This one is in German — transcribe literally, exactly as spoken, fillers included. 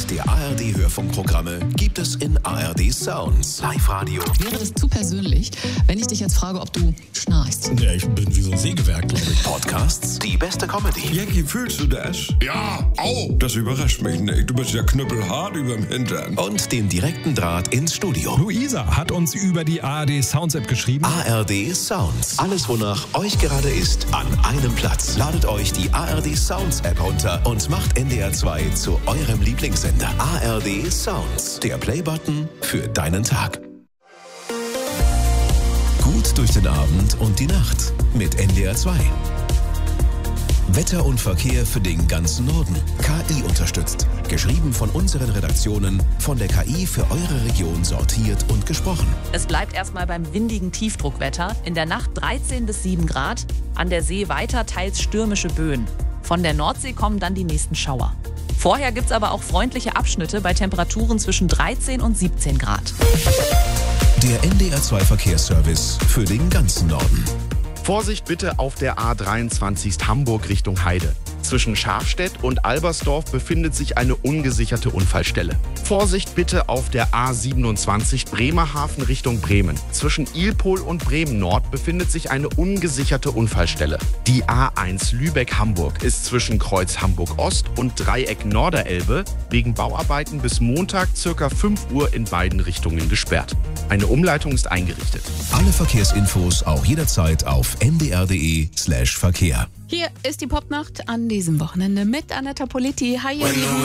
Prozent der A R D-Hörfunkprogramme gibt es in A R D Sounds. Live-Radio. Wäre das zu persönlich, wenn ich dich jetzt frage, ob du schnarchst? Ja, ich bin wie so ein Sägewerk, glaube ich. Podcasts, die beste Comedy. Jackie, fühlst du das? Ja, au. Das überrascht mich nicht. Du bist ja knüppelhart überm Hintern. Und den direkten Draht ins Studio. Luisa hat uns über die A R D Sounds App geschrieben. A R D Sounds. Alles, wonach euch gerade ist, an einem Platz. Ladet euch die A R D Sounds App runter und macht N D R zwei zu eurem Lieblingssender. A R D Sounds. Der Playbutton für deinen Tag. Gut durch den Abend und die Nacht mit N D R zwei. Wetter und Verkehr für den ganzen Norden. K I unterstützt. Geschrieben von unseren Redaktionen, von der K I für eure Region sortiert und gesprochen. Es bleibt erstmal beim windigen Tiefdruckwetter. In der Nacht dreizehn bis sieben Grad. An der See weiter teils stürmische Böen. Von der Nordsee kommen dann die nächsten Schauer. Vorher gibt's aber auch freundliche Abschnitte bei Temperaturen zwischen dreizehn und siebzehn Grad. Der N D R zwei Verkehrsservice für den ganzen Norden. Vorsicht bitte auf der A dreiundzwanzig Hamburg Richtung Heide. Zwischen Schafstedt und Albersdorf befindet sich eine ungesicherte Unfallstelle. Vorsicht bitte auf der A siebenundzwanzig Bremerhaven Richtung Bremen. Zwischen Ilpol und Bremen Nord befindet sich eine ungesicherte Unfallstelle. Die A eins Lübeck-Hamburg ist zwischen Kreuz Hamburg-Ost und Dreieck Norderelbe wegen Bauarbeiten bis Montag ca. fünf Uhr in beiden Richtungen gesperrt. Eine Umleitung ist eingerichtet. Alle Verkehrsinfos auch jederzeit auf n d r punkt d e slash Verkehr. Hier ist die Popnacht an diesem Wochenende mit Anetta Politi. Hi, ihr Lieben.